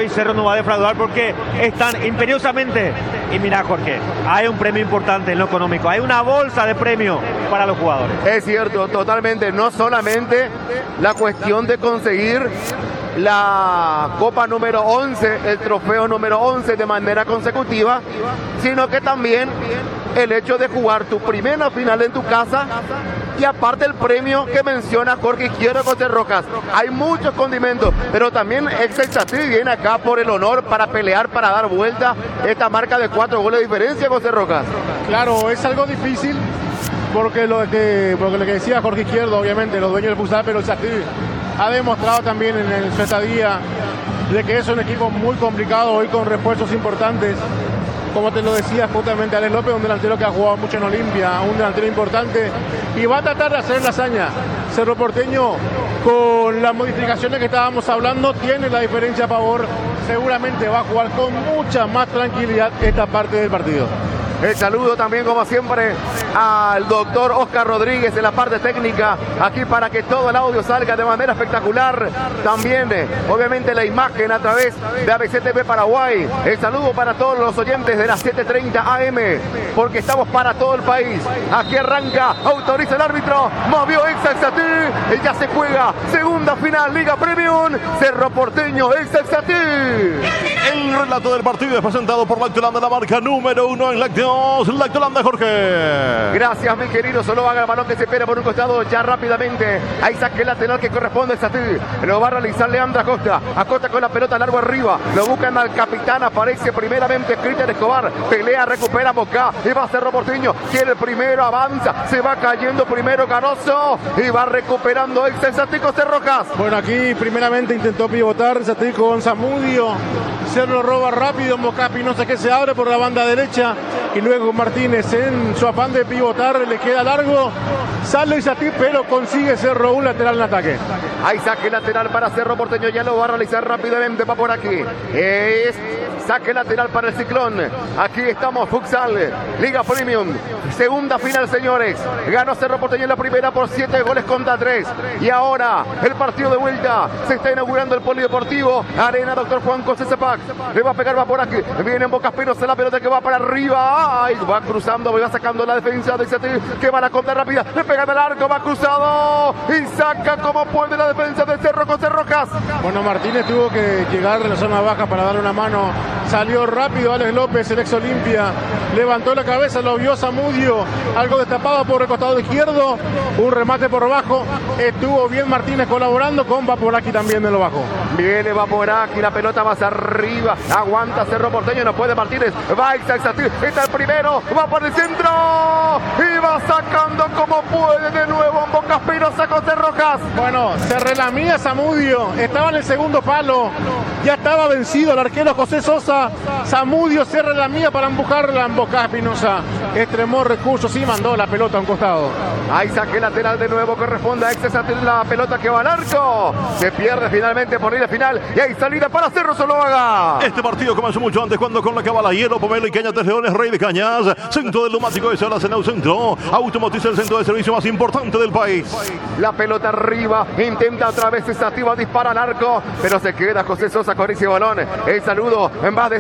hoy Cerro no va a defraudar porque están imperiosamente. Y mira, Jorge, hay un premio importante en lo económico, hay una bolsa de premio para los jugadores. Es cierto, totalmente. No solamente la cuestión de conseguir la Copa número 11, el trofeo número 11 de manera consecutiva, sino que también el hecho de jugar tu primera final en tu casa y aparte el premio que menciona Jorge Izquierdo José Rojas. Hay muchos condimentos, pero también Excelsior viene acá por el honor para pelear, para dar vuelta esta marca de 4 goles de diferencia, José Rojas. Claro, es algo difícil porque lo que decía Jorge Izquierdo, obviamente, los dueños del futsal, pero el Satir ha demostrado también en su estadía de que es un equipo muy complicado hoy con refuerzos importantes. Como te lo decía justamente Alex López, un delantero que ha jugado mucho en Olimpia, un delantero importante y va a tratar de hacer la hazaña. Cerro Porteño, con las modificaciones que estábamos hablando, tiene la diferencia a favor. Seguramente va a jugar con mucha más tranquilidad esta parte del partido. El saludo también, como siempre, al doctor Oscar Rodríguez en la parte técnica, aquí para que todo el audio salga de manera espectacular. También, obviamente, la imagen a través de ABCTV Paraguay. El saludo para todos los oyentes de las 7:30 AM, porque estamos para todo el país. Aquí arranca, autoriza el árbitro, movió Excelsior, ya se juega, segunda final, Liga Premium, Cerro Porteño, Excelsior. El relato del partido es presentado por Lactolanda, la marca número 1 en lácteos. Lactolanda, Jorge. Gracias, mi querido. Solo haga el balón que se espera por un costado ya rápidamente. Ahí saque el lateral que corresponde a Satir. Lo va a realizar Leandro Acosta. Acosta con la pelota largo arriba. Lo buscan al capitán. Aparece primeramente Cristian Escobar. Pelea, recupera Boca. Y va a Cerro Porteño. Quiere el primero, avanza. Se va cayendo primero Garoso. Y va recuperando el Satir José Rojas. Bueno, aquí primeramente intentó pivotar Satir con Zamudio. Cerro roba rápido. Mocapi no sé qué se abre por la banda derecha. Y luego Martínez en su afán de pivotar le queda largo. Sale Satir, pero consigue Cerro un lateral en ataque. Hay saque lateral para Cerro Porteño. Ya lo va a realizar rápidamente. Va por aquí. Es saque lateral para el Ciclón. Aquí estamos, Futsal, Liga Premium. Segunda final, señores. Ganó Cerro Porteño en la primera por 7-3. Y ahora el partido de vuelta. Se está inaugurando el polideportivo Arena Dr. Juan José Cepac. Le va a pegar, va por aquí. Viene en Boca Pinos la pelota que va para arriba. Ay, va cruzando, va sacando la defensa de Satir, que va a la contra rápida. Le pega al arco, va cruzado. Y saca como puede la defensa de Cerro José Rojas. Bueno, Martínez tuvo que llegar de la zona baja para darle una mano. Salió rápido Alex López, el ex Olimpia. Levantó la cabeza, lo vio Zamudio. Algo destapado por el costado izquierdo. Un remate por abajo. Estuvo bien Martínez colaborando con Vaporaki también de lo bajo. Viene Vaporaki, la pelota más arriba. Aguanta Cerro Porteño, no puede Martínez. Va Excelsior, está el primero. Va por el centro. Y va sacando como puede de nuevo en Boca Espinosa José Rojas. Bueno, se relamía Zamudio. Estaba en el segundo palo. Ya estaba vencido el arquero José Sosa. Zamudio se relamía para empujarla en Boca Espinosa. Extremó recursos y mandó la pelota a un costado. Ahí saque lateral de nuevo, corresponde a Excelsior, la pelota que va al arco. Se pierde finalmente por ir final. Y hay salida para Cerro Zuluaga. Este partido comenzó mucho antes cuando con la cabala hielo, Pomelo y Cañas de Leones, Rey de Cañas, centro del neumático de Sola, Senau Centro, Automotriz, el centro de servicio más importante del país. La pelota arriba, intenta otra vez Sativa, dispara al arco, pero se queda José Sosa con ese balón. El saludo en más de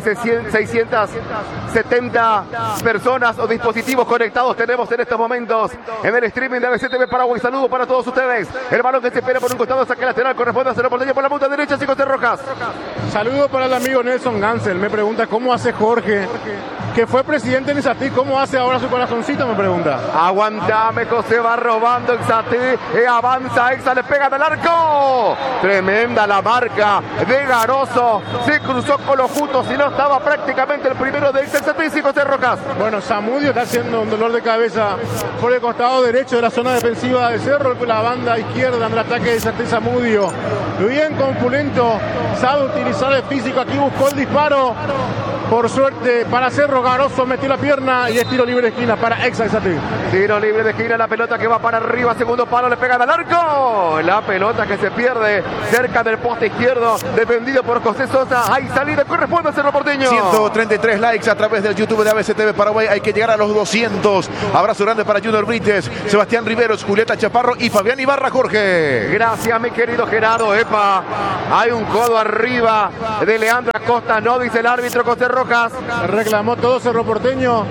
670 personas o dispositivos conectados tenemos en estos momentos en el streaming de ABCTV Paraguay. Saludo para todos ustedes. El balón que se espera por un costado, saque lateral, corresponde a Cerro Porteño por la punta derecha, y José Rojas. Saludo para el amigo Nelson Gansel. Me pregunta cómo hace Jorge, que fue presidente en Satir, cómo hace ahora su corazoncito, me pregunta. Aguantame, José, va robando el Satir, avanza Exa, le pega al arco. Tremenda la marca de Garoso. Se cruzó con los juntos y no estaba prácticamente el primero de Exa, y José Rojas. Bueno, Zamudio está haciendo un dolor de cabeza por el costado derecho de la zona defensiva de Cerro, la banda izquierda en el ataque de Satir. Zamudio, bien con Pulento, sabe utilizar el físico. Aquí buscó el disparo. Por suerte para Cerro, Garoso metió la pierna y es tiro libre de esquina para Exa Exatí. Tiro libre de esquina, la pelota que va para arriba, segundo palo, le pega al arco. La pelota que se pierde cerca del poste izquierdo, defendido por José Sosa. Hay salida, corresponde a Cerro Porteño. 133 likes a través del YouTube de ABCTV Paraguay. Hay que llegar a los 200. Abrazo grande para Junior Brites, Sebastián Riveros, Julieta Chaparro y Fabián Ibarra, Jorge. Gracias, mi querido Gerardo. Epa, hay un codo arriba de Leandro Acosta, no dice el árbitro José Rojas. Reclamó todo Cerro Porteño.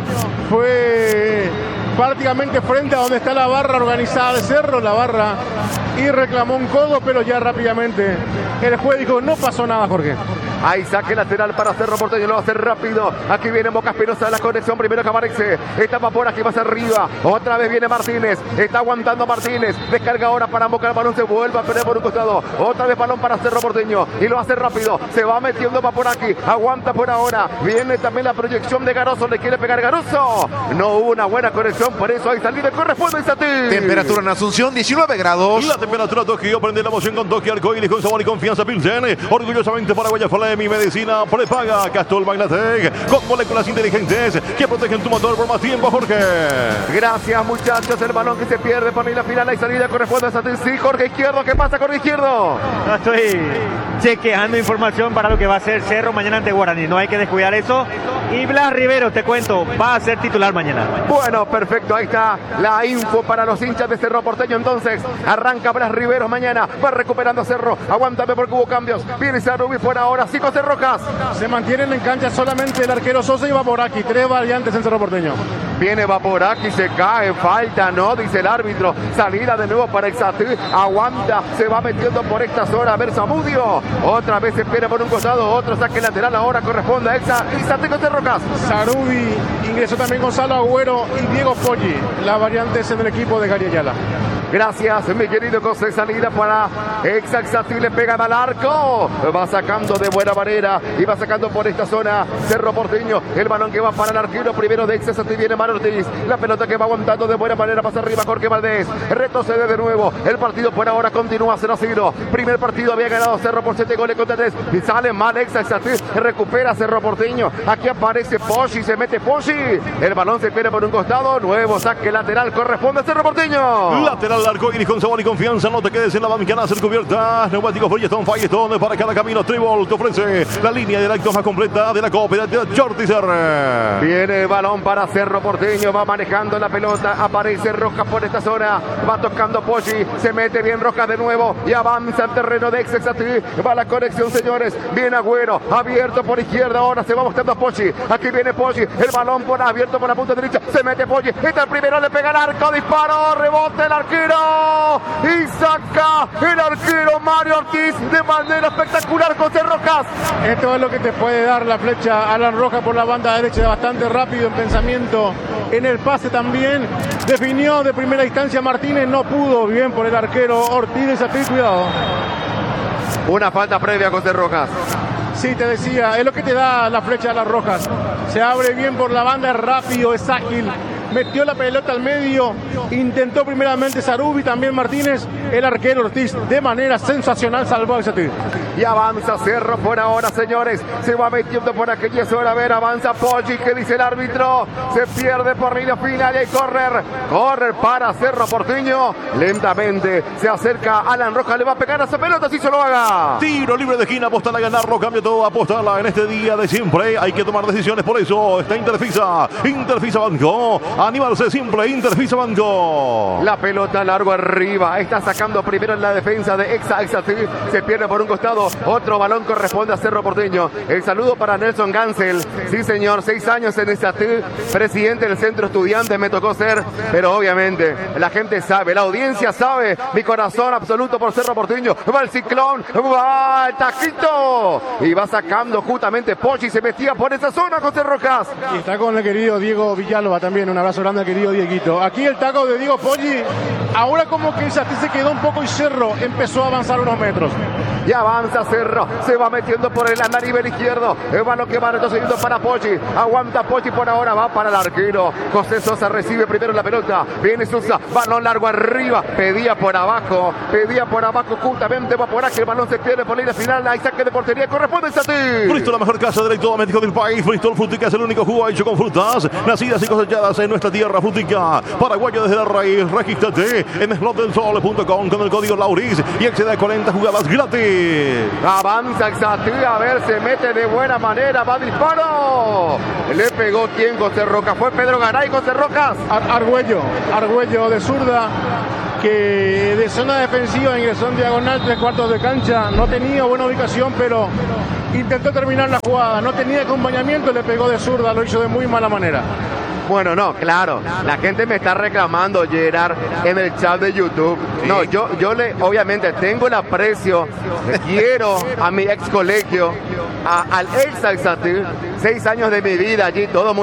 Fue prácticamente frente a donde está la barra organizada de Cerro, la barra, y reclamó un codo, pero ya rápidamente el juez dijo, no pasó nada, Jorge. Hay saque lateral para Cerro Porteño, lo va a hacer rápido. Aquí viene Boca Espinosa, la conexión primero que aparece. Estaba por aquí, va hacia arriba. Otra vez viene Martínez, está aguantando Martínez. Descarga ahora para Boca, el balón se vuelve a perder por un costado. Otra vez balón para Cerro Porteño y lo hace rápido. Se va metiendo, va por aquí, aguanta por ahora. Viene también la proyección de Garoso, le quiere pegar Garoso. No hubo una buena conexión, por eso hay salida, corresponde a Izatí. Temperatura en Asunción, 19 grados. La temperatura Tokio, prende la emoción con Tokio, arcoíris con sabor y confianza Pilsen. Orgullosamente Paraguaya mi medicina prepaga Castol Magnatec con moléculas inteligentes que protegen tu motor por más tiempo, Jorge. Gracias, muchachos. El balón que se pierde por ahí la final, hay salida, corresponde a Izatí. Sí, Jorge Izquierdo, ¿qué pasa, Jorge Izquierdo? No, estoy chequeando información para lo que va a ser Cerro mañana ante Guaraní. No hay que descuidar eso. Y Blas Rivero, te cuento, va a ser titular mañana. Bueno, perfecto, ahí está la info para los hinchas de Cerro Porteño. Entonces, arranca Blas Rivero mañana, va recuperando Cerro. Aguántame porque hubo cambios. Viene Sarubi fuera ahora, sí, José Rojas. Se mantienen en cancha solamente el arquero Sosa y Vaporaki, 3 variantes en Cerro Porteño. Viene Vaporaki, se cae, falta, no, dice el árbitro. Salida de nuevo para Exatí, aguanta, se va metiendo por esta zona a ver Zamudio. Otra vez se pierde por un costado, otro saque lateral, ahora corresponde a Exatí con Cerro. Sarubi, ingresó también Gonzalo Agüero y Diego Poggi, las variantes en el equipo de Gary Ayala. Gracias, mi querido José. Salida para Exatí, le pegan al arco. Va sacando de buena manera y va sacando por esta zona Cerro Porteño. El balón que va para el arquero primero de Exatí, viene Mar Ortiz. La pelota que va aguantando de buena manera, pasa arriba Jorge Valdés. Retrocede de nuevo. El partido por ahora continúa 0-0. Primer partido había ganado Cerro por 7 goles contra 3. Y sale mal Exatí, recupera Cerro Porteño. Aquí aparece Poggi, se mete Poggi. El balón se pierde por un costado. Nuevo saque lateral, corresponde a Cerro Porteño. Lateral arcoíris con sabor y confianza, no te quedes en la banca, hacer cubiertas, neumáticos Firestone para cada camino. Tribol te ofrece la línea de lactos más completa de la cooperativa Chortizer. Viene el balón para Cerro Porteño, va manejando la pelota, aparece Rojas por esta zona, va tocando Poggi, se mete bien Rojas de nuevo y avanza el terreno de Exatí. Va la conexión, señores, viene Agüero, abierto por izquierda, ahora se va mostrando a Poggi, aquí viene Poggi, el balón abierto por la punta derecha, se mete Poggi, está el primero, le pega el arco, disparo, rebote el arquero y saca el arquero Mario Ortiz de manera espectacular. José Rojas. Esto es lo que te puede dar la flecha Alan Rojas por la banda derecha, bastante rápido en pensamiento, en el pase también. Definió de primera instancia Martínez, no pudo, bien por el arquero Ortiz de Exatí, cuidado. Una falta previa a José Rojas. Sí, te decía, es lo que te da la flecha Alan Rojas. Se abre bien por la banda, es rápido, es ágil. Metió la pelota al medio, intentó primeramente Sarubi, también Martínez, el arquero Ortiz de manera sensacional salvó a Exatí. Y avanza Cerro por ahora, señores, se va metiendo por aquella zona, a ver, avanza Poggi, que dice el árbitro, se pierde por línea final y hay correr para Cerro Porteño, lentamente se acerca Alan Rojas, le va a pegar a esa pelota, si se lo haga. Tiro libre de esquina, apostar a ganarlo, cambia todo, apostarla en este día de siempre, hay que tomar decisiones, por eso está Interfisa Banco. Animarse simple, Interfisa Banco. La pelota largo arriba, está sacando primero en la defensa de Exatí, se pierde por un costado, otro balón corresponde a Cerro Porteño. El saludo para Nelson Gansel, sí señor, 6 años en Exatí, presidente del centro estudiante me tocó ser, pero obviamente la gente sabe, la audiencia sabe, mi corazón absoluto por Cerro Porteño. Va el ciclón, va el taquito y va sacando justamente Poggi, se metía por esa zona José Rojas. Y está con el querido Diego Villalba también, un abrazo grande al querido Dieguito. Aquí el taco de Diego Poggi, ahora como que Exatí se quedó un poco y Cerro empezó a avanzar unos metros. Y avanza Cerro. Se va metiendo por el andarivel izquierdo. El balón que va retrocediendo para Pochi. Aguanta Pochi por ahora. Va para el arquero. José Sosa recibe primero la pelota. Viene Sosa. Balón largo arriba. Pedía por abajo. Justamente va por aquí. El balón se pierde por la línea final. Hay saque de portería. Corresponde a ti. Bristol, la mejor casa de electrodoméstico del país. Bristol Frutica es el único jugo hecho con frutas nacidas y cosechadas en nuestra tierra. Frutica, paraguayo desde la raíz. Regístrate en slotdelsol.com con el código Lauris y accede a 40 jugadas gratis. Avanza Exatí, a ver, se mete de buena manera, va disparo. Le pegó quien, José Roca, fue Pedro Garay, José Rocas. Argüello de zurda, que de zona defensiva ingresó en diagonal 3/4 de cancha, no tenía buena ubicación, pero intentó terminar la jugada, no tenía acompañamiento, le pegó de zurda, lo hizo de muy mala manera. Bueno, no, claro, la gente me está reclamando, Gerard, en el chat de YouTube. Sí. No, yo obviamente tengo el aprecio, quiero a mi ex colegio, al ex Exatí, 6 años de mi vida allí, todo muy